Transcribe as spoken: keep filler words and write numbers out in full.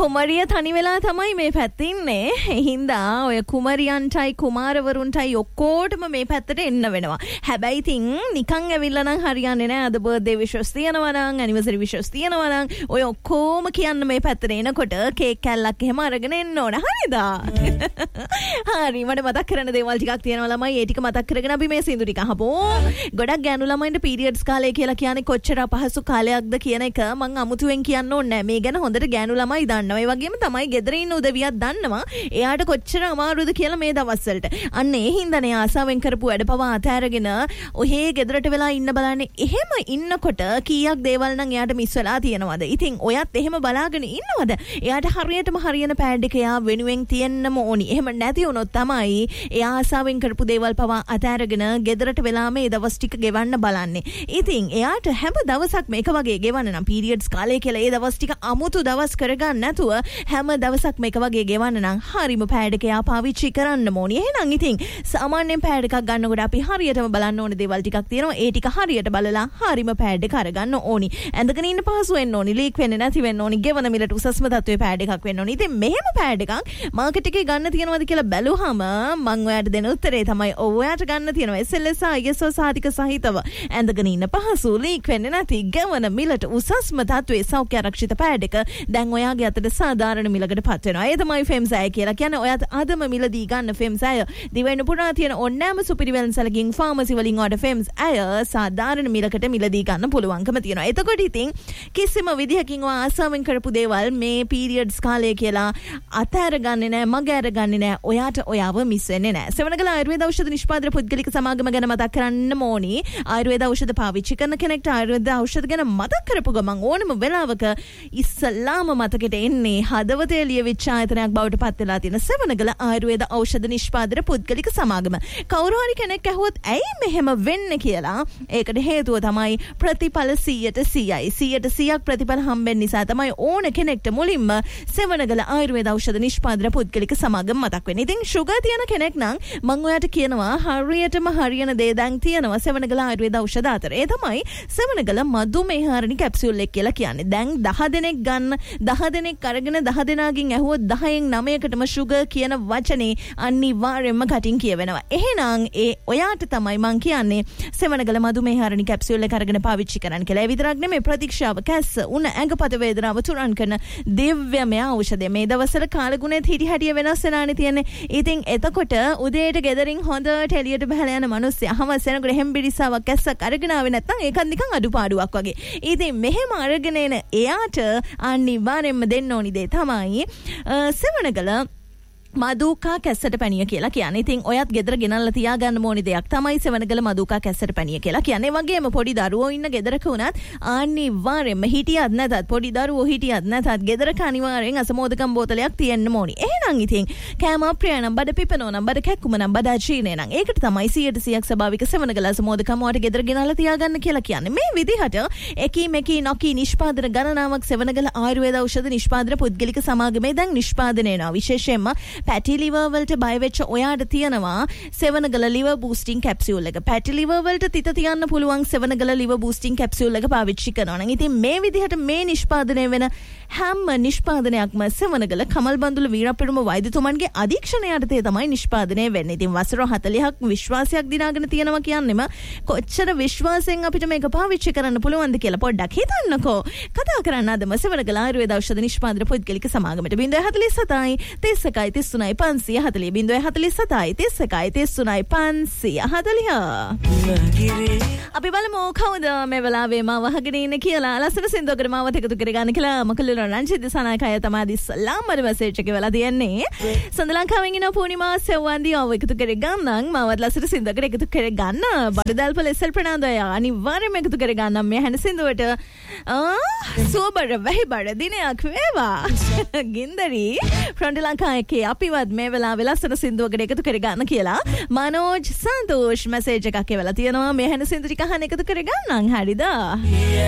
කුමරිය තනි වෙලා තමයි මේ පැත්තේ ඉන්නේ. ඒ හින්දා ඔය කුමරියන්ටයි කුමාරවරුන්ටයි ඔක්කොටම මේ පැත්තට එන්න වෙනවා. හැබැයි ඉතින් නිකන් ඇවිල්ලා නම් හරියන්නේ නැහැ. අද බර්ත්ඩේ විශස් තියනවා නම් ඇනිවර්සරි විශස් තියනවා නම් ඔය ඔක්කොම කියන්න මේ පැත්තට එනකොට කේක් කැල්ලක් එහෙම අරගෙන එන්න ඕන. හරිද? හරි මට මතක් කරන දේවල් ටිකක් තියෙනවා ළමයි. ඒ ටික මතක් කරගෙන අපි මේ සින්දු ටික අහමු. ගොඩක් ගෑනු ළමයින්ට පීරියඩ්ස් කාලය කියලා කියන්නේ කොච්චර අපහසු කාලයක්ද කියන එක මම අමුතුවෙන් කියන්න ඕනේ නැහැ. මේ ගැන හොඳට ගෑනු ළමයි දන්නවා. ඒ වගේම තමයි ගෙදර ඉන්න උදවියක් දන්නවා. එයාට කොච්චර අමාරුද කියලා මේ දවස්වලට. අන්න ඒ හින්දානේ ආසාවෙන් කරපු වැඩ පවා අතෑරගෙන ඔහේ ගෙදරට වෙලා ඉන්න බලන්නේ. එහෙම ඉන්නකොට කීයක් දේවල් නම් එයාට මිස් වෙලා තියෙනවද? ඉතින් ඔයත් එහෙම බලාගෙන ඉන්නවද? එයාට හරියටම හරියන පෑඩ් එක එයා වෙනුවෙන් තියෙන්නම ඕනි. එහෙම නැති වුණොත් තමයි එයා ආසාවෙන් කරපු දේවල් පවා අතෑරගෙන ගෙදරට වෙලා මේ දවස් ටික ගෙවන්න බලන්නේ. ඉතින් එයාට හැම දවසක් මේක වගේ ගෙවන්න නම් පීරියඩ්ස් කාලය කියලා ඒ දවස් ටික අමුතු දවස් කරගන්න නැතුව හැම දවසක් මේක වගේ ගෙවන්න නම් හරිම පෑඩ් එක එයා පාවිච්චි කරන්න ඕනි. එහෙනම් ඉතින් සාමාන්‍යයෙන් පෑඩ් එකක් ගන්නකොට අපි හරියටම බලන්න ඕනේ දේවල් ටිකක් තියෙනවා. ඒ ටික හරියට බලලා හරිම පෑඩ් එක අරගන්න ඕනි. ඇඳගෙන ඉන්න පහසු වෙන්න ඕනි. ලීක් වෙන්නේ නැති වෙන්න ඕනි. ගෙවන මිලට උසස්ම තත්ත්වයේ පෑඩ් එකක් වෙන්න ඕනි. ඉතින් මෙහෙම පෑඩ් එකක් මාකට් එකේ ගන්න තියෙනවද කියලා බැලුවහම මම ඔයාලට දෙන උත්තරේ තමයි ඔව් ඔයාට ගන්න තියෙනවා. S L S I S O සාතික සහිතව ඇඳගෙන ඉන්න පහසු ලීක් වෙන්නේ නැති ගෙවන මිලට උසස්ම තත්ත්වයේ සෞඛ්‍ය ආරක්ෂිත පෑඩ් එක දැන් ඔයාගේ අතට සාධාරණ මිලකට පත් වෙනවා. ඒ තමයි ෆෙම්සය කියලා කියන්නේ. ඔයාත් අදම මිලදී ගන්න ෆෙම්සය. දිවෙන්න පුරා තියෙන ඕනෑම සුපිරිවැල් සැලකින් ෆාමසි වලින් ඔයාට ෆෙම්ස් අය සාධාරණ මිලකට මිලදී ගන්න පුළුවන්කම තියෙනවා. එතකොට ඉතින් කිසිම විදිහකින් ඔයා ආසාවෙන් කරපු දේවල් මේ පීරියඩ්ස් කාලය කියලා අතෑර ගන්නේ නැහැ, මග ඇර ගන්නේ නැහැ. ඔයාට ඔයාව මිස් වෙන්නේ නැහැ. සෙවණගල ආයුර්වේද ඖෂධ නිෂ්පාදන පුද්ගලික සමාගම ගැන මතක් කරන්න ඕනි. ආයුර්වේද ඖෂධ පාවිච්චි කරන කෙනෙක්ට ආයුර්වේද ඖෂධ ගැන මතක් කරපු ගමන් ඕනම වෙලාවක ඉස්සල්ලාම මතකෙට එන්නේ හදවතේ ලියවිච්ච ආයතනයක් බවට පත් වෙලා තියෙන සෙවණගල ආයුර්වේද ඖෂධ නිෂ්පාදන පුද්ගලික සමාගම. කවුරු හරි කෙනෙක් ඇහුවොත් ඇයි මෙහෙම වෙන්නේ කියලා ඒකට හේතුව තමයි ප්‍රතිඵල සීයට සීයයි. සීයට සීයක් ප්‍රතිඵල හම්බෙන්න නිසා තමයි ඕන කෙනෙක්ට මුලින්ම සෙවණගල ආයුර්වේද ඖෂධ නිෂ්පාදන පුද්ගලික සමාගම මතක් වෙන්නේ. ඉතින් ෂුගර් තියෙන කෙනෙක් නම් මම ඔයාට කියනවා හරියටම හරියන දේ දැන් තියෙනවා සෙවණගල ආයුර්වේද ඖෂධ අතර. ඒ තමයි සෙවණගල මధుමේහාරණි කැප්සියුල් එක කියලා කියන්නේ. දැන් දහ දෙනෙක් ගන්න දහ දෙනෙක් අරගෙන දහ දෙනාගෙන් ඇහුවොත් දහයෙන් නවයකටම ෂුගර් කියන වචනේ අනිවාර්යයෙන්ම කටින් කියවෙනවා. එහෙනම් ඒ ඔයාට තමයි මං කියන්නේ සෙවණගල මధుමේහාරණි කැප්සියුල් එක අරගෙන පාවිච්චි කරන්න කියලා. ඒ විතරක් නෙමෙයි ප්‍රතික්ෂේප කැස්ස උණ ඇඟපත වේදනාව තුරන් කරන දිව්‍යමය ඖෂධය. මේ දවස්වල කාලගුණෙත් හිටි හැටිය වෙනස් වෙනානේ තියෙන්නේ. ඉතින් එතකොට උදේට ගෙදරින් හොඳට එළියට බහලා යන මිනිස්සයා හවස යනකොට හෙම්බිරිස්සාවක් කැස්සක් අරගෙන ආවේ නැත්නම් ඒකත් නිකන් අඩුපාඩුවක් වගේ. ඉතින් මෙහෙම අරගෙන එන එයාට අනිවාර්යයෙන්ම දෙන්න ඕනි දේ තමයි සෙවණගල මදුකා කැස්සට පැණිය කියලා කියන්නේ. ඉතින් ඔයත් ගෙදර ගෙනල්ලා තියාගන්න ඕනි දෙයක් තමයි සෙවණගල මදුකා කැස්සට පැණිය කියලා කියන්නේ. ඒ වගේම පොඩි දරුවෝ ඉන්න ගෙදරක උනත් අනිවාර්යයෙන්ම හිටියත් නැතත් පොඩි දරුවෝ හිටියත් නැතත් ගෙදරක අනිවාර්යෙන් අසමෝදකම් බෝතලයක් තියෙන්න ඕනි. එහෙනම් ඉතින් කෑම අප්‍රිය නම් බඩ පිපෙනෝ නම් බඩ කැක්කුම නම් බඩ චීනේ නම් ඒකට තමයි සීයට සීයක් ස්වභාවික සෙවණගල අසමෝදකම් වට ගෙදර ගෙනල්ලා තියාගන්න කියලා කියන්නේ. මේ විදිහට එකී මෙකී නොකී නිෂ්පාදන ගණනාවක් සෙවණගල ආයුර්වේද ඖෂධ නිෂ්පාදන පුද්ගලික සමාගමේ දැන් නිෂ්පාදනය වෙනවා. විශේෂයෙන්ම පැටි ලිවර් වලට බය වෙච්ච ඔයාට තියෙනවා සෙවණගල ලිවර් බූස්ටිං කැප්සියුල් එක. පැටි ලිවර් වලට තිත තියන්න පුළුවන් සෙවණගල ලිවර් බූස්ටිං කැප්සියුල් එක පාවිච්චි කරනවා නම් ඉතින් මේ විදිහට මේ නිෂ්පාදනය වෙන හැම නිෂ්පාදනයක්ම සෙවණගල කමල් බඳුල වීරපෙරුම වෛද්‍යතුමන්ගේ අධීක්ෂණය යටතේ තමයි නිෂ්පාදනය වෙන්නේ. ඉතින් වසර හතළිහක් විශ්වාසයක් දිනාගෙන තියෙනවා කියන්නෙම කොච්චර විශ්වාසයෙන් අපිට මේක පාවිච්චි කරන්න පුළුවන්ද කියලා පොඩ්ඩක් හිතන්නකෝ. කතා කරන්න අදම සෙවණගල ආයුර්වේද ඖෂධ නිෂ්පාදන පුද්ගලික සමාගමට බිංදුව හතළිස් හතයි තිස් එකයි තිස් තුනයි පන්සිය හතළිහ බිංදුව හතළිස් හතයි තිස් එකයි තිස් තුනයි පන්සිය හතළිහ. අපි බලමු කවුද මේ වෙලාවේ මාව අහගෙන ඉන්නේ කියලා. ලස්සන සින්දුවකට මාවත් එකතු කරගන්න කියලා මකලු රංජිත් දිසානායකය තමයි ඉස්සලාම මැසේජ් එක වෙලා තියන්නේ. සඳ ලංකාවෙන් ඉන්න පූර්ණිමා සෙව්වන්දි ඔව එකතු කරගන්නම්. මාවත් ලස්සන සින්දුවකට එකතු කරගන්න. බඩදල්පල එස් එල් ප්‍රනාන්දු අය අනිවාර්යයෙන්ම එකතු කරගන්නම් මේ හැන සින්දුවට. ආ සුවබර වෙහිබර දිනයක් වේවා. ගින්දරි ෆ්‍රොන්ට් ලංකාවේ අපිවත් මේ වෙලාවේ ලස්සන සින්දුවකට එකතු කරගන්න කියලා මනෝජ් සන්තෝෂ් මැසේජ් එකක් එවලා තියෙනවා. මේ හැන සින්දු ටික අහන්න එකතු කරගන්නම්. හරිද?